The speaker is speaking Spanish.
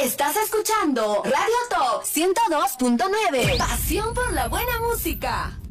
Estás escuchando Radio Top 102.9. Pasión por la buena música.